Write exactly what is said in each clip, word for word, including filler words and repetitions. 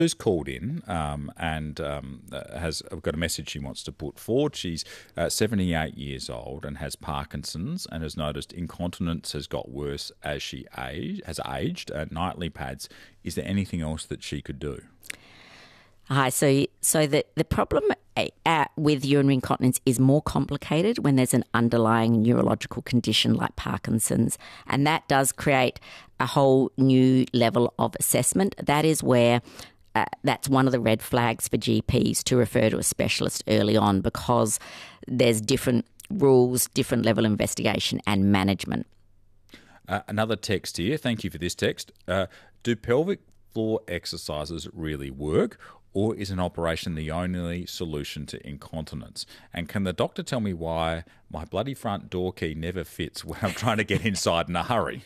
Who's called in um, and um, has got a message she wants to put forward. She's uh, seventy-eight years old and has Parkinson's and has noticed incontinence has got worse as she age, has aged, uh, nightly pads. Is there anything else that she could do? Hi, so so the, the problem uh, with urinary incontinence is more complicated when there's an underlying neurological condition like Parkinson's, and that does create a whole new level of assessment. That is where uh, that's one of the red flags for G Ps to refer to a specialist early on, because there's different rules, different level of investigation and management. Uh, another text here. Thank you for this text. Uh, do pelvic floor exercises really work, or is an operation the only solution to incontinence? And can the doctor tell me why my bloody front door key never fits when I'm trying to get inside in a hurry?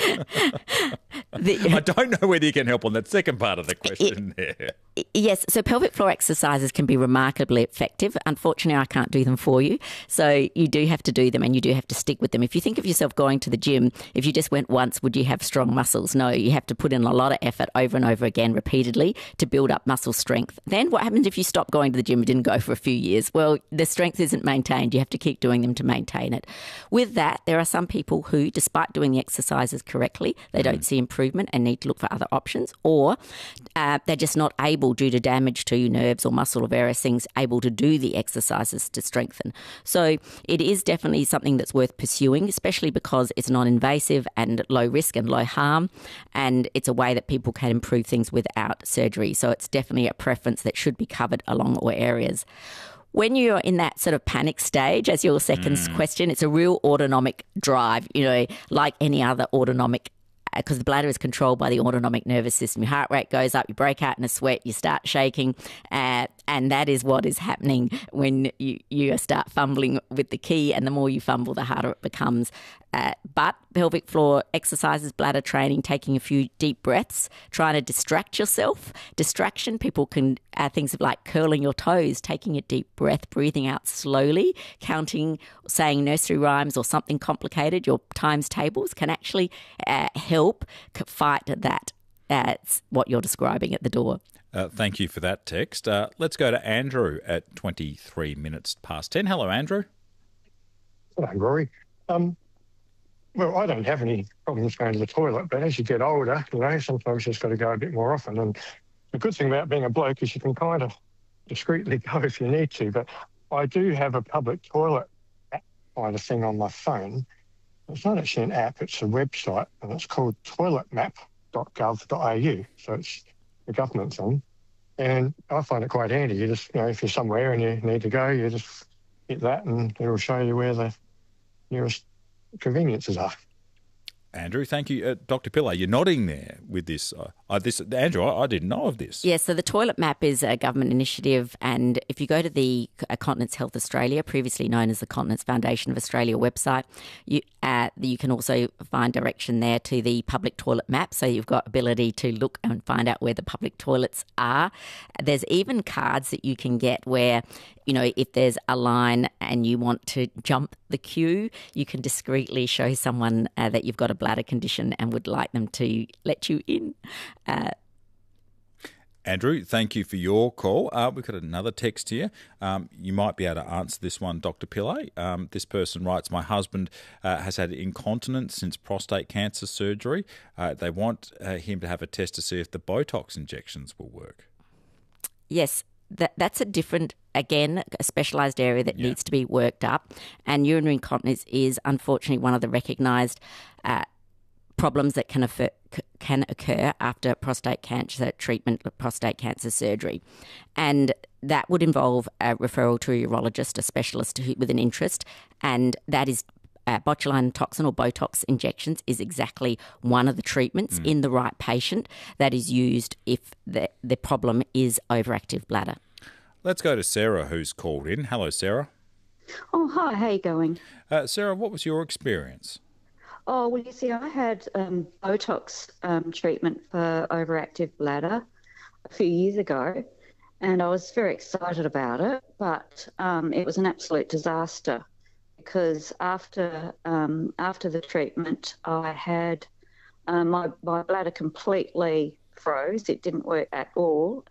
the, I don't know whether you can help on that second part of the question it, there. Yes, so pelvic floor exercises can be remarkably effective. Unfortunately, I can't do them for you. So you do have to do them and you do have to stick with them. If you think of yourself going to the gym, if you just went once, would you have strong muscles? No, you have to put in a lot of effort over and over again repeatedly to build up muscle strength. Then what happens if you stop going to the gym and didn't go for a few years? Well, the strength isn't maintained. You have to keep doing them to maintain it. With that, there are some people who, despite doing the exercises correctly, they don't see improvement and need to look for other options, or uh, they're just not able, due to damage to nerves or muscle or various things, able to do the exercises to strengthen. So it is definitely something that's worth pursuing, especially because it's non-invasive and low risk and low harm, and it's a way that people can improve things without surgery. So it's definitely a preference that should be covered along all areas. When you're in that sort of panic stage, as your second mm. question, it's a real autonomic drive, you know, like any other autonomic, because the bladder is controlled by the autonomic nervous system. Your heart rate goes up, you break out in a sweat, you start shaking, uh, and that is what is happening when you, you start fumbling with the key, and the more you fumble, the harder it becomes. Uh, but pelvic floor exercises, bladder training, taking a few deep breaths, trying to distract yourself. Distraction, people can, uh, things like curling your toes, taking a deep breath, breathing out slowly, counting, saying nursery rhymes or something complicated, your times tables can actually uh, help fight that. That's what you're describing at the door. Uh, thank you for that text. Uh, let's go to Andrew at twenty-three minutes past ten. Hello, Andrew. Hello, Rory. Um, well, I don't have any problems going to the toilet, but as you get older, you know, sometimes you've just got to go a bit more often. And the good thing about being a bloke is you can kind of discreetly go if you need to. But I do have a public toilet app kind of thing on my phone. It's not actually an app, it's a website, and it's called toilet map dot gov dot a u. So it's the government thing. And I find it quite handy. You just, you know, if you're somewhere and you need to go, you just hit that and it'll show you where the nearest conveniences are. Andrew, thank you. Uh, Doctor Pillay, you're nodding there with this. Uh, uh, this Andrew, I, I didn't know of this. Yes, yeah, so the Toilet Map is a government initiative, and if you go to the uh, Continence Health Australia, previously known as the Continence Foundation of Australia website, you uh, you can also find direction there to the public toilet map, so you've got ability to look and find out where the public toilets are. There's even cards that you can get where, you know, if there's a line and you want to jump the queue, you can discreetly show someone uh, that you've got a bladder condition and would like them to let you in. Uh, Andrew, thank you for your call. Uh, we've got another text here. Um, you might be able to answer this one, Doctor Pillay. Um, this person writes, my husband uh, has had incontinence since prostate cancer surgery. Uh, they want uh, him to have a test to see if the Botox injections will work. Yes, that that's a different, again, a specialised area that yeah. needs to be worked up. And urinary incontinence is unfortunately one of the recognised uh, problems that can occur, can occur after prostate cancer treatment, prostate cancer surgery. And that would involve a referral to a urologist, a specialist who, with an interest, and that is Uh, botulinum toxin or Botox injections is exactly one of the treatments mm. in the right patient that is used if the, the problem is overactive bladder. Let's go to Sarah, who's called in. Hello, Sarah. Oh, hi. How you going? Uh, Sarah, what was your experience? Oh, well, you see, I had um, Botox um, treatment for overactive bladder a few years ago, and I was very excited about it, but um, it was an absolute disaster. Because after um, after the treatment, I had uh, my, my bladder completely froze. It didn't work at all.